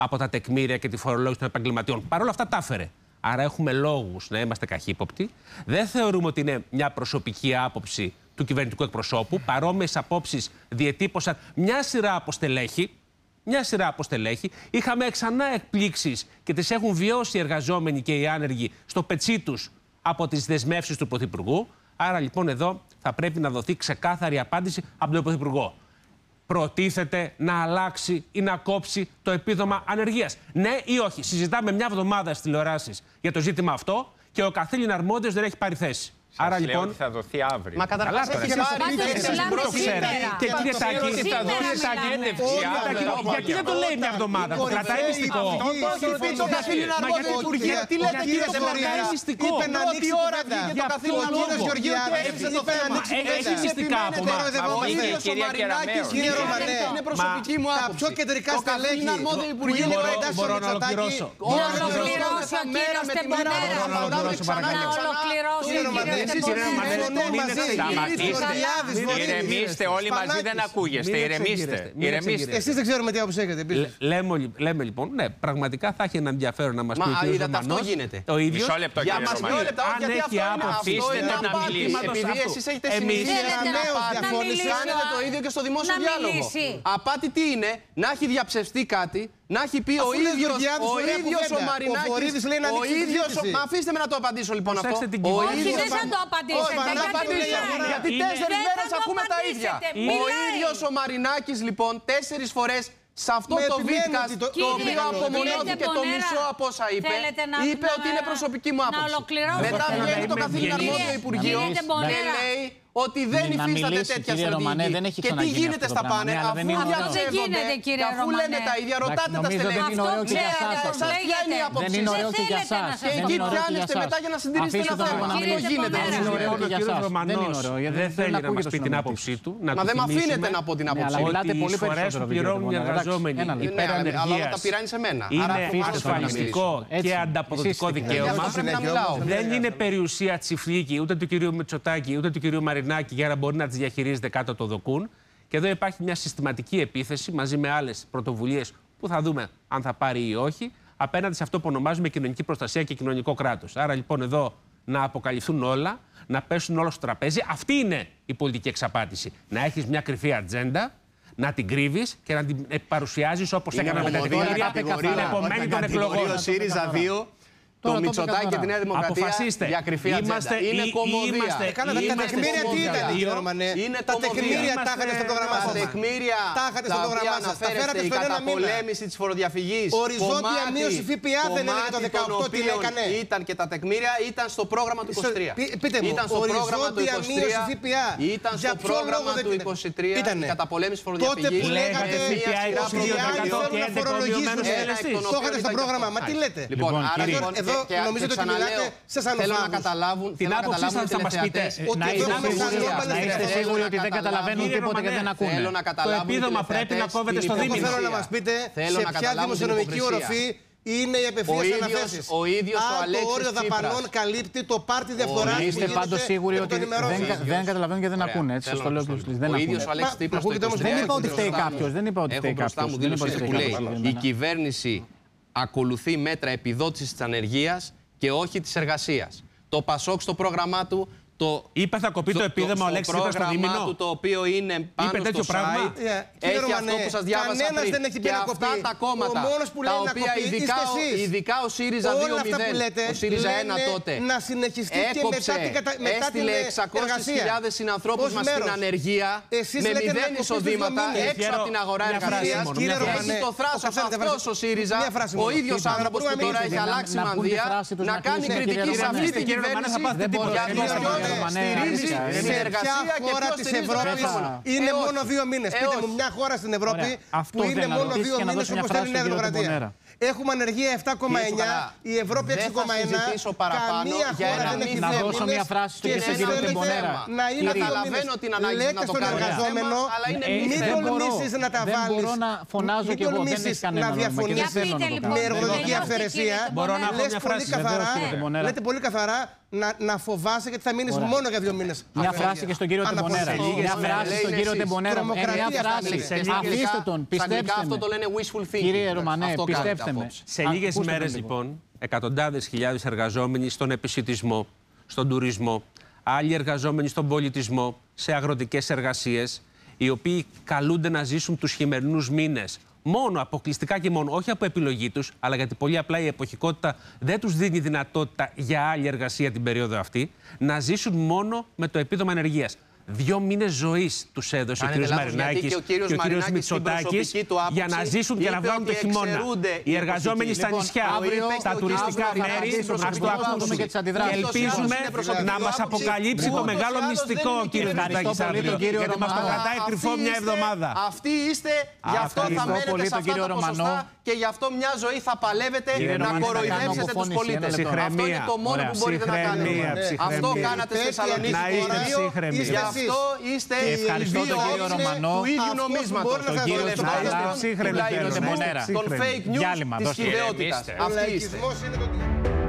από τα τεκμήρια και τη φορολόγηση των επαγγελματιών. Παρ' όλα αυτά τα έφερε. Άρα έχουμε λόγους να είμαστε καχύποπτοι. Δεν θεωρούμε ότι είναι μια προσωπική άποψη του κυβερνητικού εκπροσώπου. Παρόμοιες απόψεις διετύπωσαν μια σειρά από στελέχη. Είχαμε ξανά εκπλήξεις και τις έχουν βιώσει οι εργαζόμενοι και οι άνεργοι στο πετσί τους από τις δεσμεύσεις του Πρωθυπουργού. Άρα λοιπόν εδώ θα πρέπει να δοθεί ξεκάθαρη απάντηση από τον Πρωθυπουργό. Προτίθεται να αλλάξει ή να κόψει το επίδομα ανεργίας? Ναι ή όχι? Συζητάμε μια εβδομάδα στις τηλεοράσεις για το ζήτημα αυτό και ο καθήλυν αρμόδιος δεν έχει πάρει θέση. Άρα λοιπόν θα δοθεί αύριο. Μα καταρχάς έχει πάρει θέση σήμερα. Και κύριε Τάκη, γιατί δεν το λέει μια εβδομάδα? Το κρατάει μυστικό. Το καθήλυν αρμόδιο Υπουργείο. Τι λέτε κύριε Δεμοκράτη? Είπε να ανοίξει ώρα για το καθήλυν αρμόδιο Γεωργιάδη. Έχει μυστικά από εμάς. Κύριε Κεραμέο, κύριε Ρωμανέ, είναι προσωπική μου άποψη. Τα πιο κεντρικά στελέχη που γίνονται εντάσεις στο Μητσοτάκη. Να ολοκληρώσει ο κύριος Τεμπονέρα. Ηρεμήστε, όλοι μαζί δεν ακούγεστε. Ηρεμήστε. Εσείς δεν ξέρουμε τι άποψη έχετε. Λέμε λοιπόν, ναι, πραγματικά θα έχει ένα ενδιαφέρον να μας πει ο κ. Ρωμανός. Αυτό γίνεται. Το ίδιο. Μισό λεπτό, κύριε Ρωμανέ. Αν έχει άποψη, να μιλήσει. Επειδή εσείς έχετε συνηθίσει κάνετε το ίδιο και στο δημόσιο διάλογο. Απάτη τι είναι? Να έχει διαψευστεί κάτι, να έχει πει ο ίδιος ο Μαρινάκης. Μα αφήστε με να το απαντήσω λοιπόν αυτό. Όχι, δεν θα το απαντήσετε. Γιατί 4 μέρες ακούμε τα ίδια. Ο ίδιος ο Μαρινάκης λοιπόν 4 φορές σε αυτό το βίντεο, το οποίο απομονώθηκε το μισό από όσα είπε ότι είναι προσωπική μου άποψη. Μετά βγαίνει το καθήλυν αρμόδιο Υπουργείο και λέει ότι δεν υφίσταται τέτοια στρατηγική. Και τι γίνεται στα πάνελ, αφού διαψεύδονται και αφού λένε τα ίδια, ρωτάτε τα στελέχη. Ποια είναι η άποψη? Δεν είναι ωραίο και για εσάς. Και εκεί πιάνεστε μετά για να συντηρήσετε ένα θέμα. Αυτό γίνεται. Δεν είναι ωραίο και για εσάς. Δεν θέλει να μας πει την άποψή του. Μα δεν με αφήνετε να πω την άποψή μου. Ότι οι εισφορές που πληρώνουν οι εργαζόμενοι υπέρ ανεργίας είναι ασφαλιστικό και ανταποδοτικό δικαίωμα. Δεν είναι περιουσία τσιφλίκη ούτε του κυρίου Μητσοτάκη ούτε του κυρίου Μαρινάκη για να μπορεί να τις διαχειρίζεται κάτω το δοκούν. Και εδώ υπάρχει μια συστηματική επίθεση μαζί με άλλες πρωτοβουλίες που θα δούμε αν θα πάρει ή όχι, απέναντι σε αυτό που ονομάζουμε κοινωνική προστασία και κοινωνικό κράτος. Άρα λοιπόν εδώ να αποκαλυφθούν όλα, να πέσουν όλα στο τραπέζι. Αυτή είναι η πολιτική εξαπάτηση. Να έχεις μια κρυφή ατζέντα, να την κρύβεις και να την παρουσιάζεις όπως έκανα με τα τεκμήρια την επομένη των εκλογών. Το Μητσοτάκη και τη Νέα Δημοκρατία για κρυφή ατζέντα. Είναι κομμωδία. Τα τεκμήρια τι ήταν, κύριε Ρωμανέ? Τα τεκμήρια τα είχατε στο πρόγραμμά σας. Τα τεκμήρια τα οποία αναφέρεστε, η καταπολέμηση της φοροδιαφυγής, οριζόντια μείωση ΦΠΑ δεν έλεγε το 18 τι έκανε? Ήταν και τα τεκμήρια ήταν στο πρόγραμμα του 23. Πείτε μου, οριζόντια μείωση ΦΠΑ. Ήταν στο πρόγραμμα του 23 η καταπολέμηση φοροδιαφυγής. Τότε που λέγατε το είχατε στο πρόγραμμα. Μα τι λέτε? Λοιπόν, νομίζετε ότι μιλάτε σε σανοφάγους? Θέλω να καταλάβουν την άποψή σας, θα μας πείτε. Να είστε σίγουροι ότι δεν καταλαβαίνουν τίποτα και δεν ακούνε. Το επίδομα πρέπει να κόβεται στο δίμηνο. Θέλω να μας πείτε σε ποια δημοσιονομική οροφή είναι οι απευθείας αναθέσεις. Ο ίδιος ο Αλέξης το όριο δαπανών καλύπτει το πάρτι διαφθοράς που είστε πάντως σίγουροι ότι δεν καταλαβαίνουν και δεν ακούνε. Έτσι, σας το λέω και ο ίδιος ο Αλέξης Τσίπρας δεν είπα ότι φταίει κάποιος. Έχω μπροστά μου δήλωση που λέει η κυβέρνηση ακολουθεί μέτρα επιδότησης της ανεργίας και όχι της εργασίας. Το Πασόκ στο πρόγραμμά του είπε θα κοπεί το επίδομα ο Αλέξης Τσίπρας στο δίμηνο. Το οποίο είναι πάνω στο site. Έχει αυτό που σας διάβασα πριν. Και αυτά τα κόμματα, τα οποία ειδικά ο ΣΥΡΙΖΑ 2.0, ο ΣΥΡΙΖΑ 1 τότε, έκοψε, έστειλε 600.000 συνανθρώπους μας στην ανεργία με 0 εισοδήματα έξω από την αγορά εργασίας. Έχει το θράσος αυτός ο ΣΥΡΙΖΑ, ο ίδιος άνθρωπος που τώρα έχει αλλάξει μανδύα, να κάνει κριτική σε αυτή την κυβέρνηση. Στηρίζει σε ποια χώρα της Ευρώπης είναι μόνο 2 μήνες. Πείτε μου μια χώρα στην Ευρώπη που είναι μόνο 2 μήνες όπως θέλει η Νέα Δημοκρατία. Έχουμε ανεργία 7,9, η Ευρώπη 6,1. Καμία χώρα δεν έχει 2 μήνες. Να δώσω μια φράση στον κύριο Τεμπονέρα. Να είναι 2 μήνες. Λέτε στον εργαζόμενο, μην τολμήσεις να τα βάλεις. Δεν μπορώ να φωνάζω και εγώ, δεν έχει κανένα νόημα και δεν θέλω να το κάνω. Με εργοδοτική αυθαιρεσία, λέτε πολύ καθαρά να φοβάσαι γιατί θα μείνεις μόνο για 2 μήνες. Μια φράση και στον κύριο Τεμπονέρα. Μια φράση στον κύριο Τεμπονέρα. Μια φράση. Αφήστε τον, πιστέψτε αυτό το λένε wishful thinking. Κύριε Ρωμανέ, πιστέψτε με. Σε λίγες ημέρες, λοιπόν, εκατοντάδες χιλιάδες εργαζόμενοι στον επισιτισμό, στον τουρισμό, άλλοι εργαζόμενοι στον πολιτισμό, σε αγροτικές εργασίες, οι οποίοι καλούνται να ζήσουν τους χειμερινούς μήνες μόνο, αποκλειστικά και μόνο, όχι από επιλογή τους, αλλά γιατί πολύ απλά η εποχικότητα δεν τους δίνει δυνατότητα για άλλη εργασία την περίοδο αυτή, να ζήσουν μόνο με το επίδομα ανεργίας. 2 μήνες ζωής τους έδωσε ο κ. Μαρινάκης και ο κ. Μητσοτάκης για να ζήσουν και να βγάλουν το χειμώνα. Οι εργαζόμενοι στα νησιά, στα τουριστικά μέρη, να το ακούσουν. Και ελπίζουμε να μας αποκαλύψει το μεγάλο μυστικό ο κ. Μητσοτάκης αύριο. Γιατί μας το κρατάει κρυφό μια εβδομάδα. Αυτοί είστε, γι' αυτό θα μένετε σε αυτά τα ποσοστά και γι' αυτό μια ζωή θα παλεύετε να κοροϊδέψετε τους πολίτες. Αυτό είναι το μόνο που μπορείτε να κάνετε. Αυτό κάνατε στη Θεσσαλονίκη. Αυτό είστε ευχαριστώ τον κύριο Ρωμανό, του ίδιου νομίσματος. Τον κύριο Τεμπονέρα, Των fake news της χυδαιότητας. Αυτή είστε.